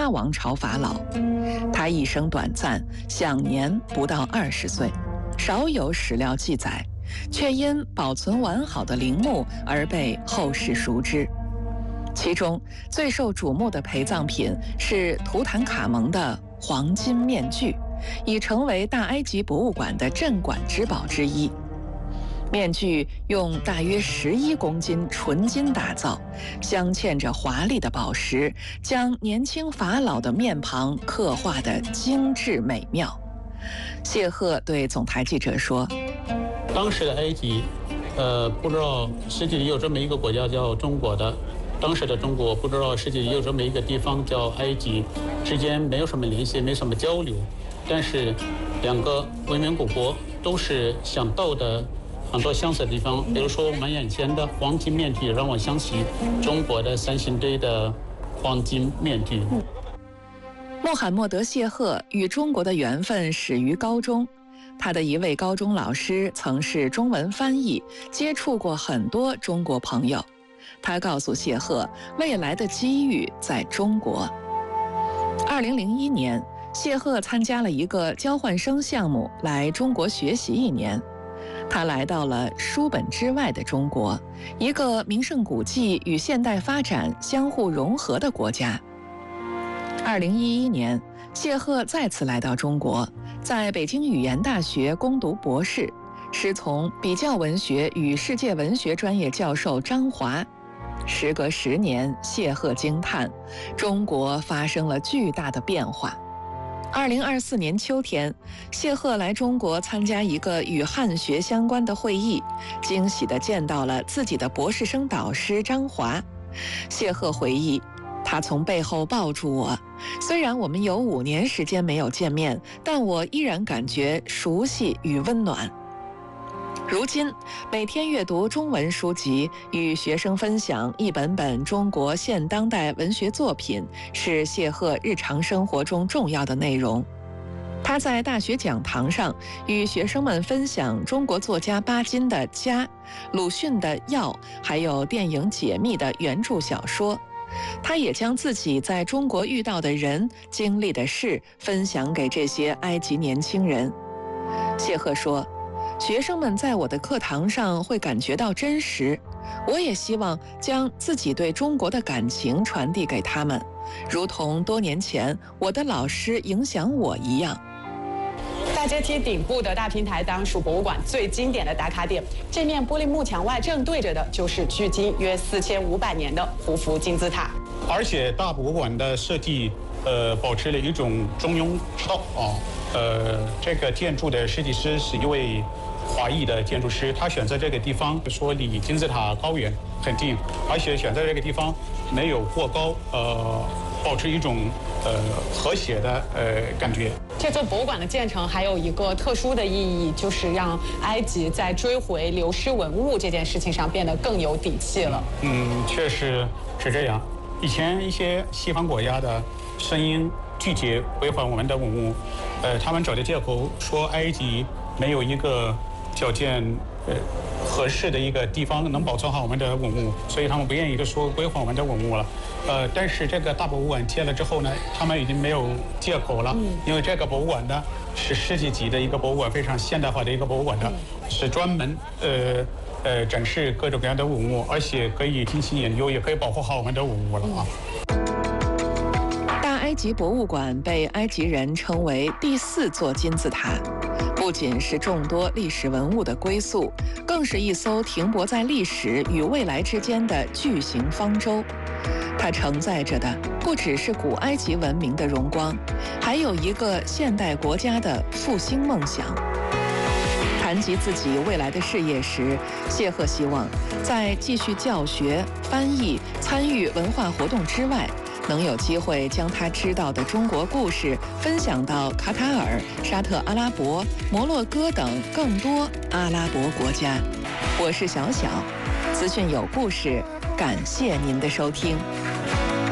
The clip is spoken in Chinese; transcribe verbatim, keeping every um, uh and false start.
哈王朝法老。他一生短暂，享年不到二十岁，少有史料记载，却因保存完好的陵墓而被后世熟知。其中最受瞩目的陪葬品是图坦卡蒙的黄金面具，已成为大埃及博物馆的镇馆之宝之一。面具用大约十一公斤纯金打造，镶嵌着华丽的宝石，将年轻法老的面庞刻画得精致美妙。谢赫对总台记者说：“ 当时的埃及，呃，不知道世界里有这么一个国家叫中国的。当时的中国不知道世界里有这么一个地方叫埃及，之间没有什么联系，没什么交流，但是两个文明古国都是想到的很多相似的地方，比如说我们眼前的黄金面具让我想起中国的三星堆的黄金面具。” 穆罕默德·谢赫与中国的缘分始于高中，他的一位高中老师曾是中文翻译，接触过很多中国朋友。他告诉谢赫，未来的机遇在中国。二零零一年，谢赫参加了一个交换生项目，来中国学习一年。他来到了书本之外的中国，一个名胜古迹与现代发展相互融合的国家。二零一一年，谢赫再次来到中国，在北京语言大学攻读博士，师从比较文学与世界文学专业教授张华。时隔十年，谢赫惊叹，中国发生了巨大的变化。二零二四年秋天，谢赫来中国参加一个与汉学相关的会议，惊喜地见到了自己的博士生导师张华。谢赫回忆，他从背后抱住我，虽然我们有五年时间没有见面，但我依然感觉熟悉与温暖。如今，每天阅读中文书籍，与学生分享一本本中国现当代文学作品，是谢赫日常生活中重要的内容。他在大学讲堂上与学生们分享中国作家巴金的《家》、鲁迅的《药》，还有电影《解密》的原著小说。他也将自己在中国遇到的人、经历的事分享给这些埃及年轻人。谢赫说，学生们在我的课堂上会感觉到真实，我也希望将自己对中国的感情传递给他们，如同多年前我的老师影响我一样。 大阶梯顶部的大平台当属博物馆最经典的打卡点，这面玻璃幕墙外正对着的就是距今约四千五百年的胡夫金字塔。 而且大博物馆的设计，呃，保持了一种中庸之道啊。呃，这个建筑的设计师是一位华裔的建筑师，他选择这个地方，说离金字塔高原很近，而且选择这个地方没有过高，呃，保持一种呃和谐的呃感觉。 这座博物馆的建成还有一个特殊的意义，就是让埃及在追回流失文物这件事情上变得更有底气了。 嗯，确实是这样。以前一些西方国家的声音拒绝归还我们的文物，呃，他们找的借口说埃及没有一个条件呃合适的一个地方能保存好我们的文物，所以他们不愿意就说归还我们的文物了。呃，但是这个大博物馆建了之后呢，他们已经没有借口了，因为这个博物馆呢是世界级的一个博物馆，非常现代化的一个博物馆的，是专门呃呃展示各种各样的文物，而且可以进行研究，也可以保护好我们的文物了啊。 大埃及博物馆被埃及人称为第四座金字塔，不仅是众多历史文物的归宿，更是一艘停泊在历史与未来之间的巨型方舟。它承载着的不只是古埃及文明的荣光，还有一个现代国家的复兴梦想。谈及自己未来的事业时，谢赫希望在继续教学、翻译、参与文化活动之外，能有机会将他知道的中国故事分享到卡塔尔、沙特阿拉伯、摩洛哥等更多阿拉伯国家。我是小小，资讯有故事，感谢您的收听。